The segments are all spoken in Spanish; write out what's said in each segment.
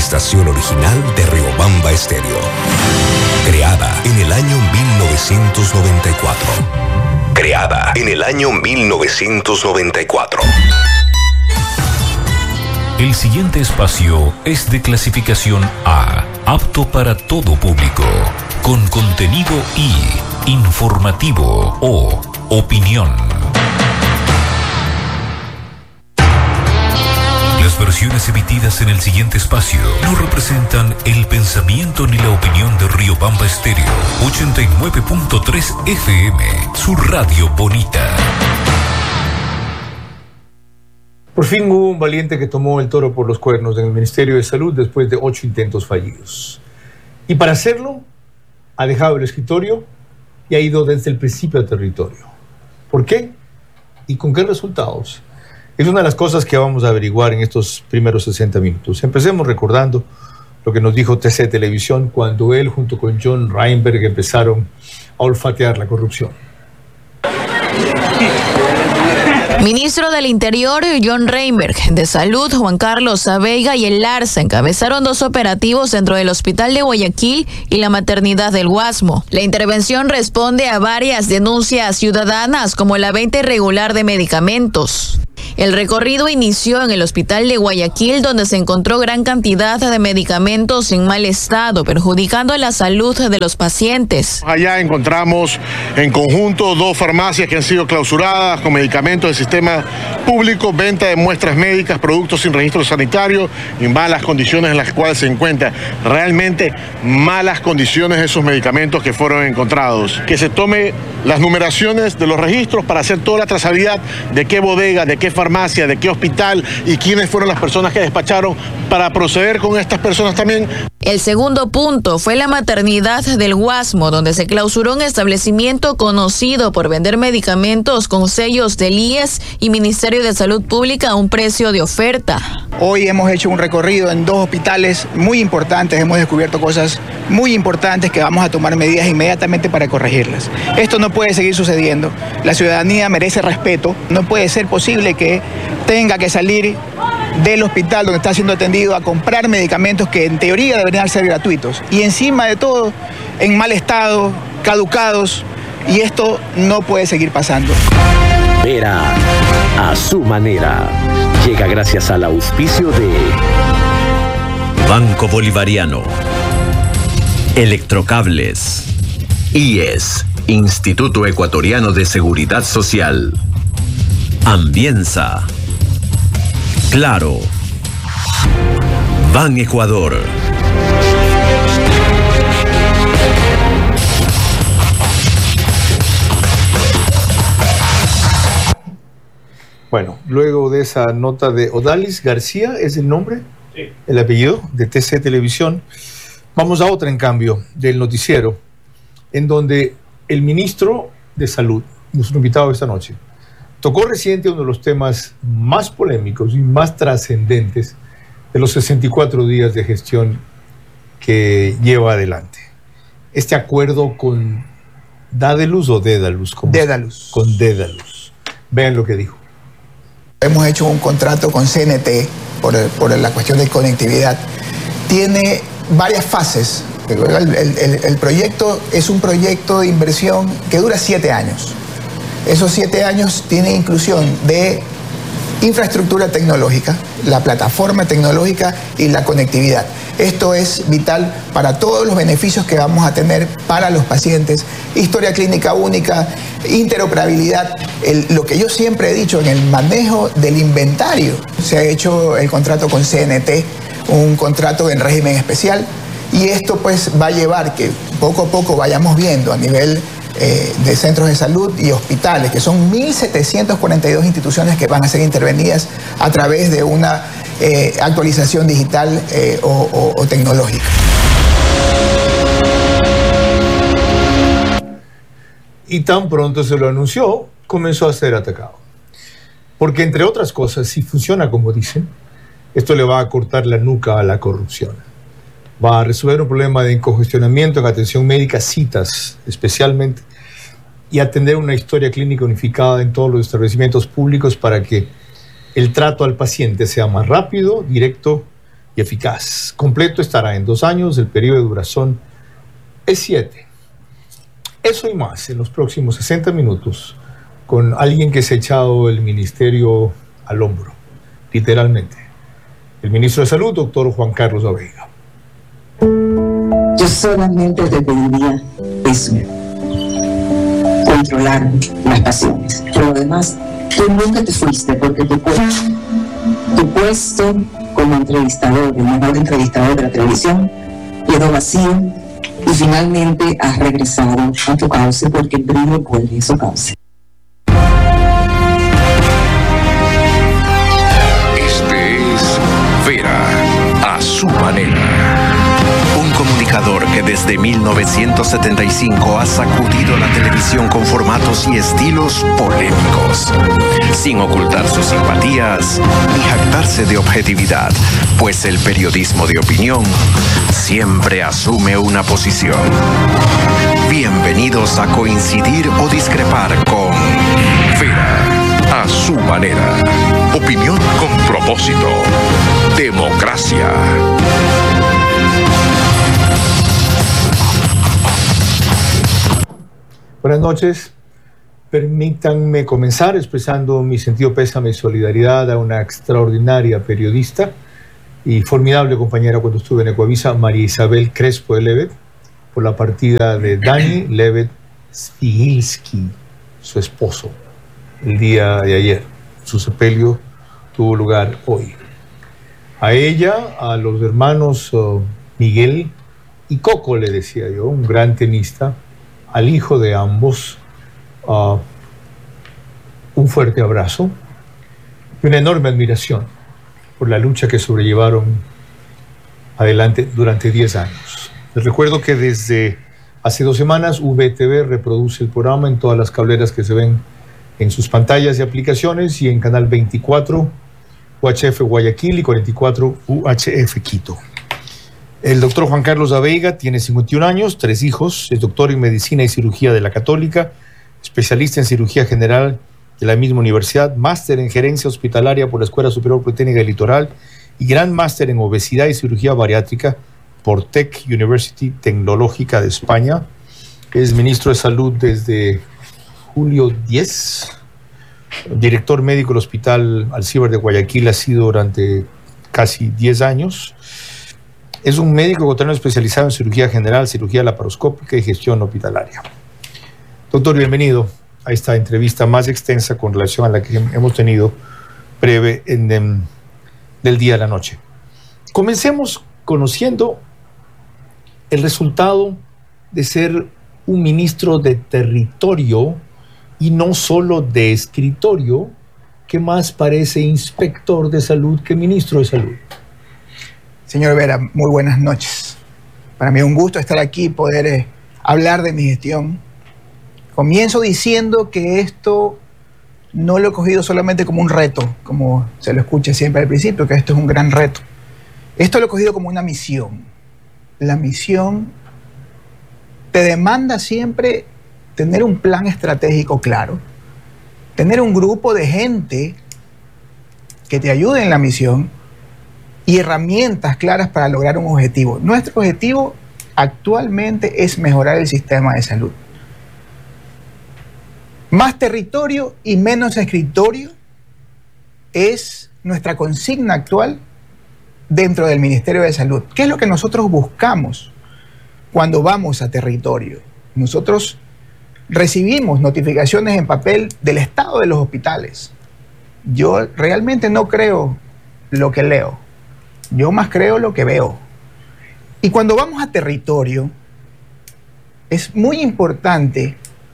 estación original de Riobamba Estéreo. Creada en el año 1994. Creada en el año 1994. El siguiente espacio es de clasificación A, apto para todo público, con contenido I, informativo o opinión. Las versiones emitidas en el siguiente espacio no representan el pensamiento ni la opinión de Riobamba Estéreo 89.3 FM, su radio bonita. Por fin hubo un valiente que tomó el toro por los cuernos en el Ministerio de Salud después de 8 intentos fallidos. Y para hacerlo, ha dejado el escritorio y ha ido desde el principio al territorio. ¿Por qué? ¿Y con qué resultados? Es una de las cosas que vamos a averiguar en estos primeros 60 minutos. Empecemos recordando lo que nos dijo TC Televisión cuando él junto con John Reinberg empezaron a olfatear la corrupción. Ministro del Interior, John Reinberg, de Salud, Juan Carlos Veiga y el Larsa encabezaron 2 operativos dentro del Hospital de Guayaquil y la Maternidad del Guasmo. La intervención responde a varias denuncias ciudadanas como la venta irregular de medicamentos. El recorrido inició en el Hospital de Guayaquil, donde se encontró gran cantidad de medicamentos en mal estado, perjudicando la salud de los pacientes. Allá encontramos en conjunto 2 farmacias que han sido clausuradas con medicamentos del sistema público, venta de muestras médicas, productos sin registro sanitario y malas condiciones en las cuales se encuentran. Realmente malas condiciones de esos medicamentos que fueron encontrados. Que se tome las numeraciones de los registros para hacer toda la trazabilidad de qué bodega, de qué farmacia, de qué hospital y quiénes fueron las personas que despacharon para proceder con estas personas también. El segundo punto fue la Maternidad del Guasmo, donde se clausuró un establecimiento conocido por vender medicamentos con sellos del IES y Ministerio de Salud Pública a un precio de oferta. Hoy hemos hecho un recorrido en 2 hospitales muy importantes, hemos descubierto cosas muy importantes que vamos a tomar medidas inmediatamente para corregirlas. Esto no puede seguir sucediendo. La ciudadanía merece respeto. No puede ser posible que tenga que salir del hospital donde está siendo atendido a comprar medicamentos que en teoría deberían ser gratuitos. Y encima de todo, en mal estado, caducados, y esto no puede seguir pasando. Vera a su manera. Llega gracias al auspicio de Banco Bolivariano, Electrocables, IES, Instituto Ecuatoriano de Seguridad Social, Ambienza, Claro, Ban Ecuador. Bueno, luego de esa nota de Odalis García, ¿es el nombre? Sí. El apellido de TC Televisión. Vamos a otra, en cambio, del noticiero, en donde el ministro de Salud, nuestro invitado esta noche, tocó reciente uno de los temas más polémicos y más trascendentes de los 64 días de gestión que lleva adelante. Este acuerdo con Daedalus o Daedalus. Daedalus. Con Daedalus. Vean lo que dijo. Hemos hecho un contrato con CNT por la cuestión de conectividad. Tiene varias fases. El proyecto es un proyecto de inversión que dura 7 años. Esos 7 años tiene inclusión de infraestructura tecnológica, la plataforma tecnológica y la conectividad. Esto es vital para todos los beneficios que vamos a tener para los pacientes. Historia clínica única, interoperabilidad, lo que yo siempre he dicho en el manejo del inventario. Se ha hecho el contrato con CNT, un contrato en régimen especial, y esto pues va a llevar que poco a poco vayamos viendo a nivel de centros de salud y hospitales, que son 1.742 instituciones que van a ser intervenidas a través de una actualización digital o tecnológica. Y tan pronto se lo anunció, comenzó a ser atacado. Porque, entre otras cosas, si funciona como dicen, esto le va a cortar la nuca a la corrupción. Va a resolver un problema de congestionamiento en atención médica, citas especialmente, y atender una historia clínica unificada en todos los establecimientos públicos para que el trato al paciente sea más rápido, directo y eficaz. Completo estará en 2 años, el periodo de duración es 7. Eso y más en los próximos 60 minutos con alguien que se ha echado el ministerio al hombro, literalmente. El ministro de Salud, doctor Juan Carlos Abeiga. Yo solamente te pediría eso, controlar las pasiones. Por lo demás, tú nunca te fuiste porque tu puesto como entrevistador, el mejor entrevistador de la televisión, quedó vacío y finalmente has regresado a tu cauce porque el brillo vuelve a su cauce. Este es Vera, a su manera. Un comunicador que desde 1975 ha sacudido la televisión con formatos y estilos polémicos, sin ocultar sus simpatías ni jactarse de objetividad, pues el periodismo de opinión siempre asume una posición. Bienvenidos a coincidir o discrepar con Vera, a su manera. Opinión con propósito. Democracia. Buenas noches. Permítanme comenzar expresando mi sentido pésame y solidaridad a una extraordinaria periodista y formidable compañera cuando estuve en Ecuavisa, María Isabel Crespo de Levet, por la partida de Dani Levet Svigilski, su esposo, el día de ayer. Su sepelio tuvo lugar hoy. A ella, a los hermanos Miguel y Coco, le decía yo, un gran tenista, al hijo de ambos, un fuerte abrazo y una enorme admiración por la lucha que sobrellevaron adelante durante 10 años. Les recuerdo que desde hace 2 semanas VTV reproduce el programa en todas las cableras que se ven en sus pantallas y aplicaciones y en Canal 24 UHF Guayaquil y 44 UHF Quito. El doctor Juan Carlos Abeiga tiene 51 años, 3 hijos, es doctor en Medicina y Cirugía de la Católica, especialista en Cirugía General de la misma universidad, máster en Gerencia Hospitalaria por la Escuela Superior Politécnica del Litoral y gran máster en Obesidad y Cirugía Bariátrica por Tech University Tecnológica de España. Es ministro de Salud desde julio 10, director médico del Hospital Alcíbar de Guayaquil ha sido durante casi 10 años. Es un médico ecuatoriano especializado en cirugía general, cirugía laparoscópica y gestión hospitalaria. Doctor, bienvenido a esta entrevista más extensa con relación a la que hemos tenido breve del día a la noche. Comencemos conociendo el resultado de ser un ministro de territorio y no solo de escritorio, que más parece inspector de salud que ministro de salud. Señor Vera, muy buenas noches. Para mí es un gusto estar aquí y poder hablar de mi gestión. Comienzo diciendo que esto no lo he cogido solamente como un reto, como se lo escucha siempre al principio, que esto es un gran reto. Esto lo he cogido como una misión. La misión te demanda siempre tener un plan estratégico claro, tener un grupo de gente que te ayude en la misión y herramientas claras para lograr un objetivo. Nuestro objetivo actualmente es mejorar el sistema de salud. Más territorio y menos escritorio es nuestra consigna actual dentro del Ministerio de Salud. ¿Qué es lo que nosotros buscamos cuando vamos a territorio? Nosotros recibimos notificaciones en papel del estado de los hospitales. Yo realmente no creo lo que leo. Yo más creo lo que veo. Y cuando vamos a territorio, es muy importante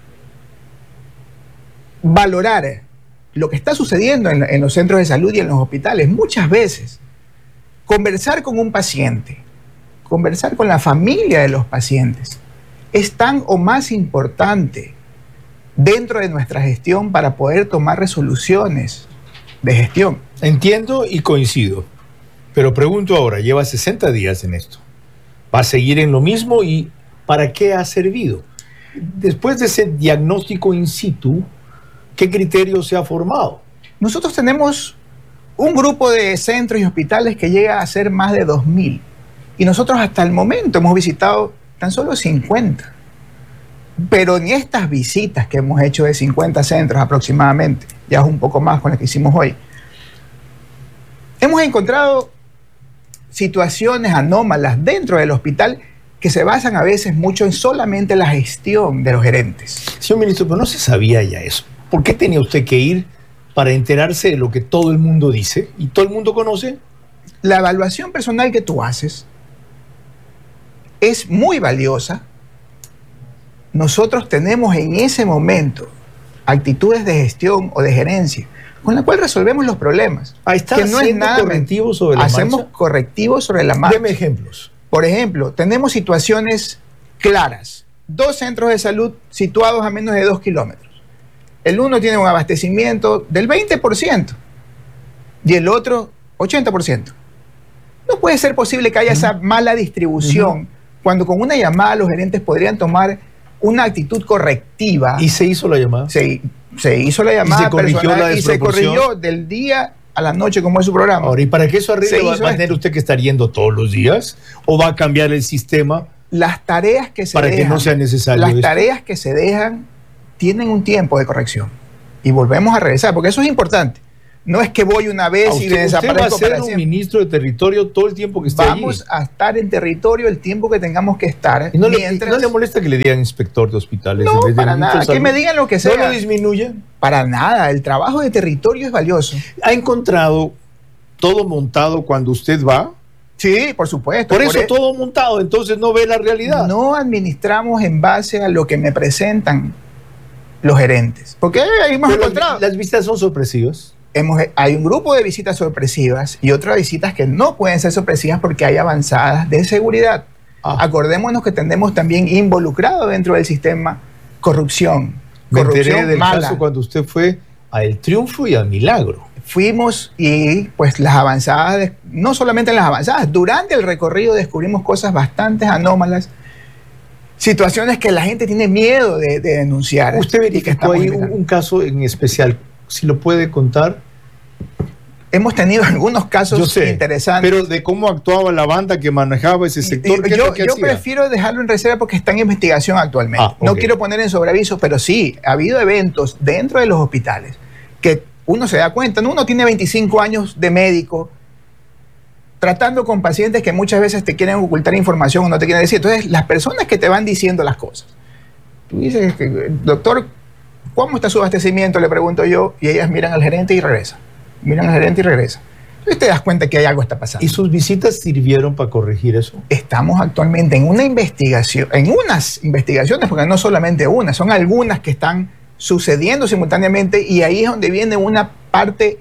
valorar lo que está sucediendo en los centros de salud y en los hospitales. Muchas veces, conversar con un paciente, conversar con la familia de los pacientes, es tan o más importante dentro de nuestra gestión para poder tomar resoluciones de gestión. Entiendo y coincido. Pero pregunto ahora, lleva 60 días en esto. ¿Va a seguir en lo mismo y para qué ha servido? Después de ese diagnóstico in situ, ¿qué criterio se ha formado? Nosotros tenemos un grupo de centros y hospitales que llega a ser más de 2.000. Y nosotros hasta el momento hemos visitado tan solo 50. Pero en estas visitas que hemos hecho de 50 centros aproximadamente, ya es un poco más con las que hicimos hoy, hemos encontrado situaciones anómalas dentro del hospital que se basan a veces mucho en solamente la gestión de los gerentes. Señor ministro, pero no se sabía ya eso. ¿Por qué tenía usted que ir para enterarse de lo que todo el mundo dice y todo el mundo conoce? La evaluación personal que tú haces es muy valiosa. Nosotros tenemos en ese momento actitudes de gestión o de gerencia con la cual resolvemos los problemas. Ahí está, que no es nada correctivos sobre la marcha. Hacemos correctivos sobre la marcha. Deme ejemplos. Por ejemplo, tenemos situaciones claras. 2 centros de salud situados a menos de 2 kilómetros. El uno tiene un abastecimiento del 20% y el otro 80%. No puede ser posible que haya esa mala distribución cuando con una llamada los gerentes podrían tomar una actitud correctiva. ¿Y se hizo la llamada? Se hizo la llamada ¿Y se corrigió personal la y se corrigió del día a la noche, como es su programa. Ahora, ¿y para que eso arregle va a tener usted que estar yendo todos los días? ¿O va a cambiar el sistema? Las tareas que se para dejan, que no sea necesario las tareas que se dejan tienen un tiempo de corrección. Y volvemos a regresar, porque eso es importante. No es que voy una vez y desaparezco. ¿Usted va a ser un ministro de territorio todo el tiempo que esté allí? Vamos a estar en territorio el tiempo que tengamos que estar. ¿Y no le molesta que le digan inspector de hospitales? No, para nada. Que me digan lo que sea. ¿No lo disminuye? Para nada. El trabajo de territorio es valioso. ¿Ha encontrado todo montado cuando usted va? Sí, por supuesto. Por eso todo montado, entonces no ve la realidad. No administramos en base a lo que me presentan los gerentes. Porque hemos encontrado. Las visitas son sorpresivas. Hay un grupo de visitas sorpresivas y otras visitas que no pueden ser sorpresivas porque hay avanzadas de seguridad. Acordémonos que tenemos también involucrado dentro del sistema corrupción. Me enteré del caso cuando usted fue a El Triunfo y al Milagro. Fuimos y pues las avanzadas, no solamente en las avanzadas, durante el recorrido descubrimos cosas bastante anómalas, situaciones que la gente tiene miedo de denunciar. Usted verificó ahí un caso en especial, si lo puede contar. Hemos tenido algunos casos interesantes. Pero de cómo actuaba la banda que manejaba ese sector. Yo prefiero dejarlo en reserva porque está en investigación actualmente. No quiero poner en sobreaviso, pero sí, ha habido eventos dentro de los hospitales que uno se da cuenta. Uno tiene 25 años de médico tratando con pacientes que muchas veces te quieren ocultar información o no te quieren decir. Entonces, las personas que te van diciendo las cosas. Tú dices, doctor, ¿cómo está su abastecimiento? Le pregunto yo, y ellas miran al gerente y regresan. Miran al gerente y regresan. Entonces te das cuenta que hay algo que está pasando. ¿Y sus visitas sirvieron para corregir eso? Estamos actualmente en una investigación, en unas investigaciones, porque no solamente una, son algunas que están sucediendo simultáneamente, y ahí es donde viene una parte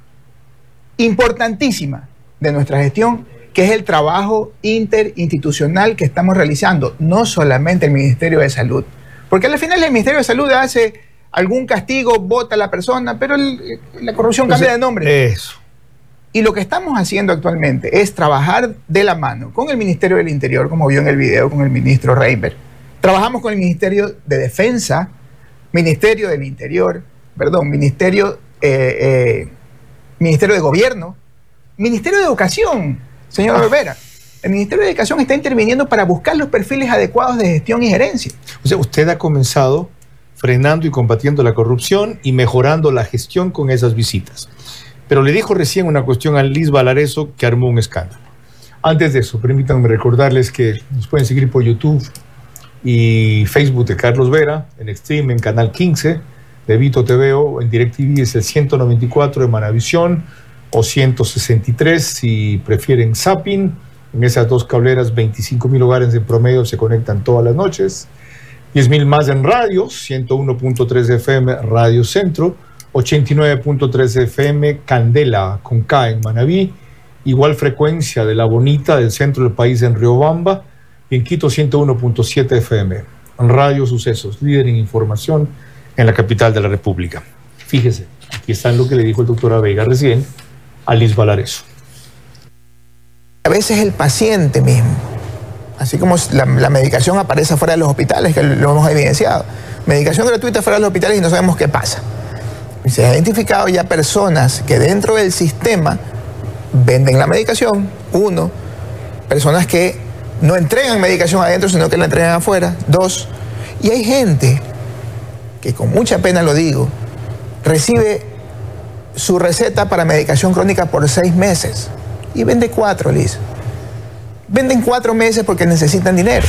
importantísima de nuestra gestión, que es el trabajo interinstitucional que estamos realizando, no solamente el Ministerio de Salud. Porque al final el Ministerio de Salud hace algún castigo, vota a la persona, pero la corrupción cambia de nombre. Eso. Y lo que estamos haciendo actualmente es trabajar de la mano con el Ministerio del Interior, como vio en el video con el ministro Reinberg. Trabajamos con el Ministerio de Defensa, Ministerio del Interior, perdón, Ministerio de Gobierno, Ministerio de Educación, señor Olvera. El Ministerio de Educación está interviniendo para buscar los perfiles adecuados de gestión y gerencia. O sea, usted ha comenzado frenando y combatiendo la corrupción y mejorando la gestión con esas visitas. Pero le dijo recién una cuestión a Liz Valareso que armó un escándalo. Antes de eso, permítanme recordarles que nos pueden seguir por YouTube y Facebook de Carlos Vera, en Extreme, en Canal 15 de Vito TV, o en DirecTV es el 194 de Manavisión o 163 si prefieren Zapping. En esas dos cableras, 25,000 hogares en promedio se conectan todas las noches. 10,000 más en radios, 101.3 FM Radio Centro, 89.3 FM Candela con K en Manabí, igual frecuencia de La Bonita del centro del país en Riobamba, y en Quito 101.7 FM. Radio Sucesos, líder en información en la capital de la República. Fíjese, aquí está lo que le dijo el doctor Vega recién a Liz Valareso. A veces el paciente mismo, así como la medicación aparece fuera de los hospitales, que lo hemos evidenciado, medicación gratuita fuera de los hospitales y no sabemos qué pasa. Se han identificado ya personas que dentro del sistema venden la medicación. 1, personas que no entregan medicación adentro, sino que la entregan afuera. 2, y hay gente que, con mucha pena lo digo, recibe su receta para medicación crónica por 6 meses y vende 4, Liz. Venden 4 meses porque necesitan dinero.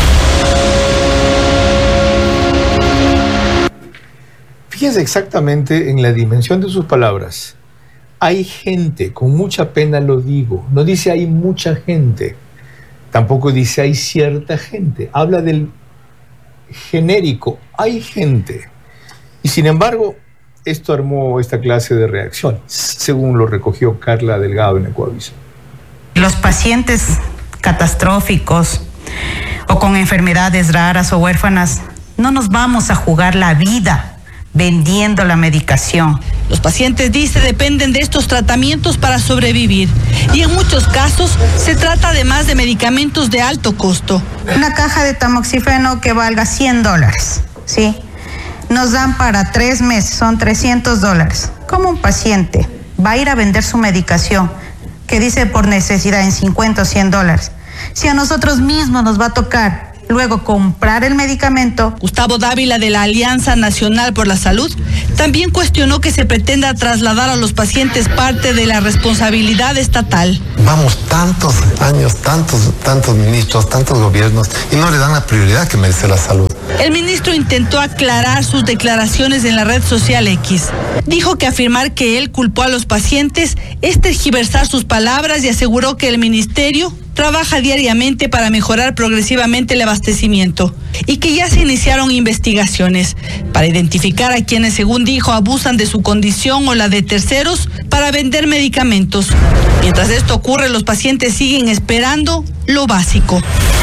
Fíjense exactamente en la dimensión de sus palabras. Hay gente, con mucha pena lo digo, no dice hay mucha gente, tampoco dice hay cierta gente, habla del genérico, hay gente. Y sin embargo, esto armó esta clase de reacción, según lo recogió Carla Delgado en Ecoaviso. Los pacientes catastróficos o con enfermedades raras o huérfanas, no nos vamos a jugar la vida vendiendo la medicación. Los pacientes, dice, dependen de estos tratamientos para sobrevivir y en muchos casos se trata además de medicamentos de alto costo. Una caja de tamoxifeno que valga $100, ¿sí? Nos dan para 3 meses, son $300. ¿Cómo un paciente va a ir a vender su medicación que dice por necesidad en $50 o $100? Si a nosotros mismos nos va a tocar luego comprar el medicamento. Gustavo Dávila, de la Alianza Nacional por la Salud, también cuestionó que se pretenda trasladar a los pacientes parte de la responsabilidad estatal. Vamos tantos años, tantos ministros, tantos gobiernos y no le dan la prioridad que merece la salud. El ministro intentó aclarar sus declaraciones en la red social X. Dijo que afirmar que él culpó a los pacientes es tergiversar sus palabras y aseguró que el ministerio trabaja diariamente para mejorar progresivamente el abastecimiento y que ya se iniciaron investigaciones para identificar a quienes, según dijo, abusan de su condición o la de terceros para vender medicamentos. Mientras esto ocurre, los pacientes siguen esperando lo básico.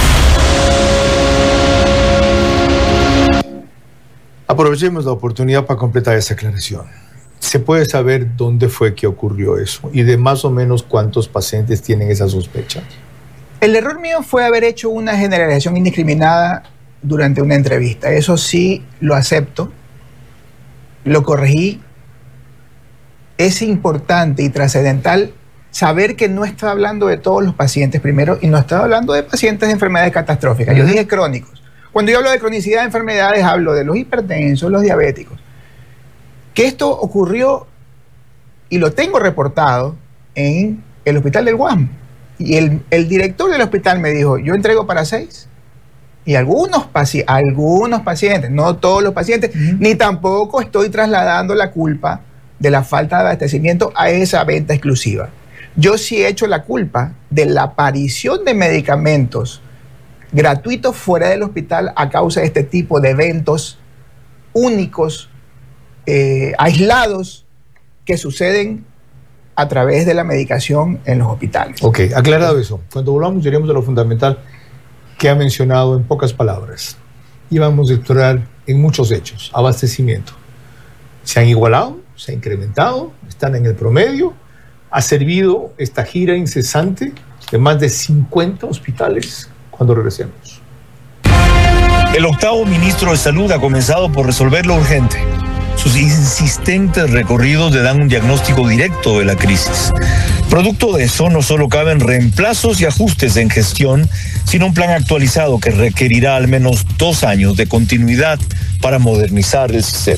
Aprovechemos la oportunidad para completar esa aclaración. ¿Se puede saber dónde fue que ocurrió eso y de más o menos cuántos pacientes tienen esa sospecha? El error mío fue haber hecho una generalización indiscriminada durante una entrevista. Eso sí lo acepto, lo corregí. Es importante y trascendental saber que no estaba hablando de todos los pacientes primero y no estaba hablando de pacientes de enfermedades catastróficas. Yo dije crónicos. Cuando yo hablo de cronicidad de enfermedades, hablo de los hipertensos, los diabéticos. Que esto ocurrió y lo tengo reportado en el hospital del Guasmo. Y el director del hospital me dijo, yo entrego para 6. Y algunos pacientes, no todos los pacientes, ni tampoco estoy trasladando la culpa de la falta de abastecimiento a esa venta exclusiva. Yo sí he hecho la culpa de la aparición de medicamentos gratuitos fuera del hospital a causa de este tipo de eventos únicos, aislados, que suceden a través de la medicación en los hospitales. Ok, aclarado eso. Cuando volvamos diremos de lo fundamental que ha mencionado en pocas palabras. Y vamos a explorar en muchos hechos. Abastecimiento. Se han igualado, se ha incrementado, están en el promedio. Ha servido esta gira incesante de más de 50 hospitales cuando regresemos. El octavo ministro de Salud ha comenzado por resolver lo urgente. Sus insistentes recorridos le dan un diagnóstico directo de la crisis. Producto de eso, no solo caben reemplazos y ajustes en gestión, sino un plan actualizado que requerirá al menos 2 años de continuidad para modernizar el sistema.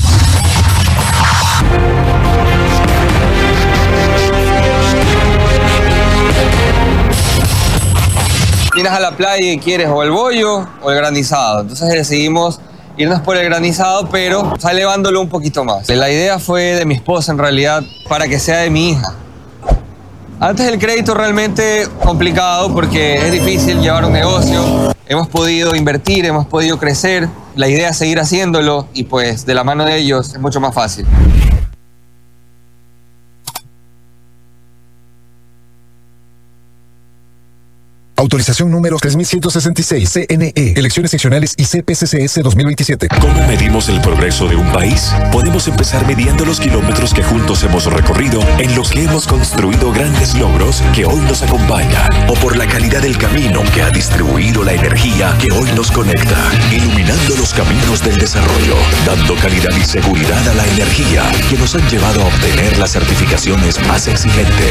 Vienes a la playa y quieres o el bollo o el granizado. Entonces decidimos irnos por el granizado, pero elevándolo un poquito más. La idea fue de mi esposa, en realidad, para que sea de mi hija. Antes el crédito realmente complicado porque es difícil llevar un negocio. Hemos podido invertir, hemos podido crecer. La idea es seguir haciéndolo y pues de la mano de ellos es mucho más fácil. Autorización número 3166, CNE, Elecciones Seccionales y CPCCS 2027. ¿Cómo medimos el progreso de un país? Podemos empezar midiendo los kilómetros que juntos hemos recorrido, en los que hemos construido grandes logros que hoy nos acompañan, o por la calidad del camino que ha distribuido la energía que hoy nos conecta, iluminando los caminos del desarrollo, dando calidad y seguridad a la energía que nos han llevado a obtener las certificaciones más exigentes.